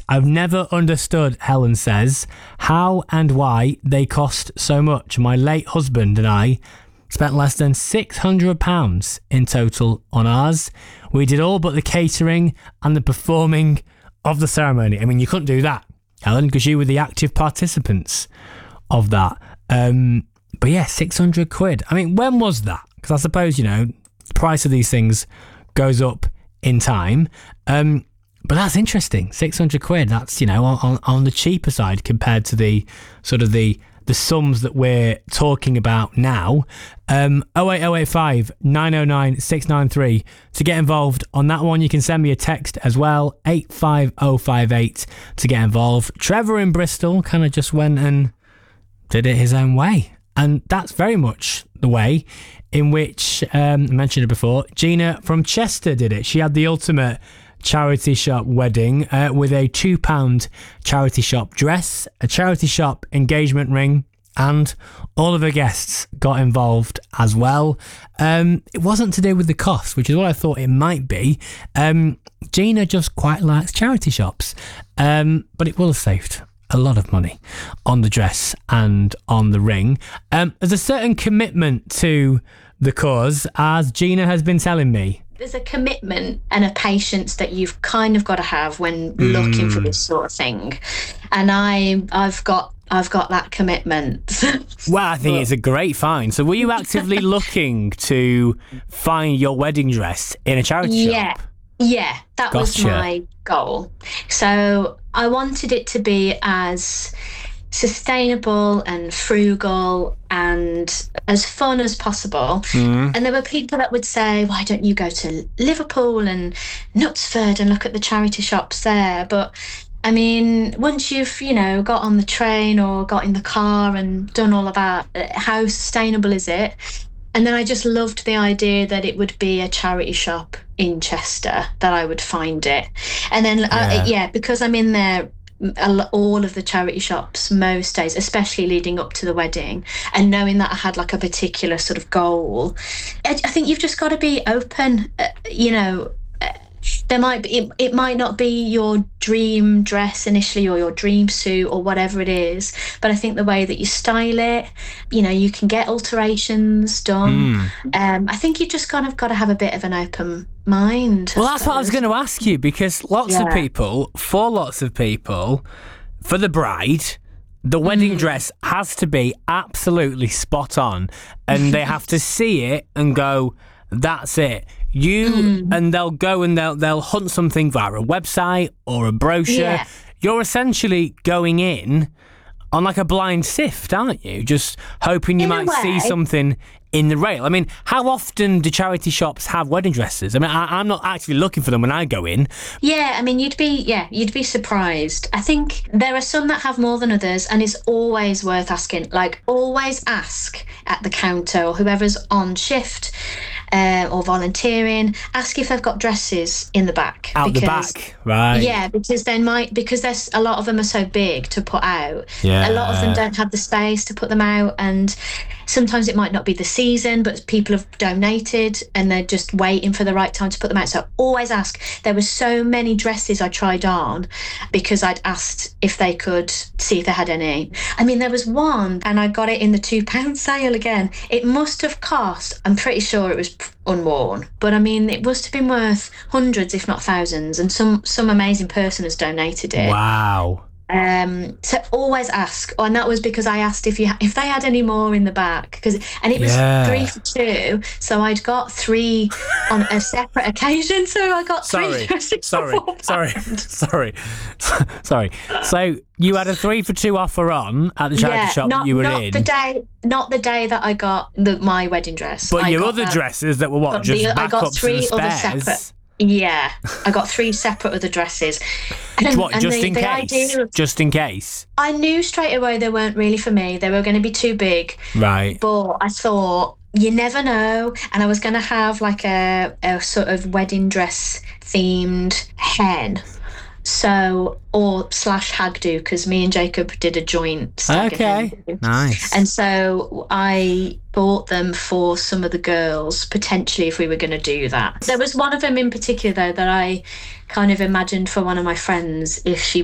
I've never understood, Helen says, how and why they cost so much. My late husband and I spent less than £600 in total on ours. We did all but the catering and the performing of the ceremony. I mean, you couldn't do that, Helen, because you were the active participants of that. But yeah, 600 quid. I mean, when was that? Because I suppose, the price of these things goes up in time. But that's interesting. 600 quid. That's, on the cheaper side compared to the sort of the sums that we're talking about now. 08085 909 693 to get involved on that one. You can send me a text as well, 85058 to get involved. Trevor in Bristol kind of just went and did it his own way. And that's very much the way in which, I mentioned it before, Gina from Chester did it. She had the ultimate charity shop wedding with a £2 charity shop dress, a charity shop engagement ring, and all of her guests got involved as well. It wasn't to do with the cost, which is what I thought it might be. Gina just quite likes charity shops, but it will have saved a lot of money on the dress and on the ring. There's a certain commitment to the cause, as Gina has been telling me. There's a commitment and a patience that you've kind of got to have when looking for this sort of thing. And I've got that commitment. Well, I think it's a great find. So were you actively looking to find your wedding dress in a charity shop? Yeah, that was my goal. So I wanted it to be as sustainable and frugal and as fun as possible. And there were people that would say, why don't you go to Liverpool and Knutsford and look at the charity shops there? But I mean, once you've, got on the train or got in the car and done all of that, how sustainable is it? And then I just loved the idea that it would be a charity shop in Chester, that I would find it. And then, because I'm in there all of the charity shops most days, especially leading up to the wedding, and knowing that I had like a particular sort of goal, I think you've just got to be open. There might be, it might not be your dream dress initially or your dream suit or whatever it is, but I think the way that you style it, you can get alterations done. I think you just kind of got to have a bit of an open mind. Well, that's what I was going to ask you, because lots of people, for the bride, the wedding dress has to be absolutely spot on, and they have to see it and go, that's it. And they'll go and they'll hunt something via a website or a brochure. Yeah. You're essentially going in on like a blind sift, aren't you? Just hoping you might see something in the rail. I mean, how often do charity shops have wedding dresses? I mean, I'm not actually looking for them when I go in. Yeah, I mean, you'd be surprised. I think there are some that have more than others, and it's always worth asking. Like, always ask at the counter or whoever's on shift or volunteering, ask if they've got dresses in the back. Out the back, right? Yeah, because there's a lot of them are so big to put out. Yeah. A lot of them don't have the space to put them out, and sometimes it might not be the season, but people have donated and they're just waiting for the right time to put them out. So always ask. There were so many dresses I tried on because I'd asked if they could see if they had any. I mean, there was one and I got it in the £2 sale again. It must have cost, I'm pretty sure it was unworn, but I mean, it must have been worth hundreds, if not thousands, and some amazing person has donated it. Wow. So always ask, and that was because I asked if they had any more in the back, and it was 3 for 2, so I'd got 3 on a separate occasion, so I got 3 dresses for £4. Sorry. So you had a 3 for 2 offer on at the charity shop that you were in. Not the day that I got my wedding dress, but your other dresses that were what? Just backups I got 3 and other spares. separate. Yeah, I got 3 separate other dresses. Just in case? I knew straight away they weren't really for me. They were going to be too big. Right. But I thought, you never know. And I was going to have like a sort of wedding dress themed hen. So, or / hag do, because me and Jacob did a joint stag. Okay, nice. And so I bought them for some of the girls, potentially, if we were going to do that. There was one of them in particular, though, that I kind of imagined for one of my friends if she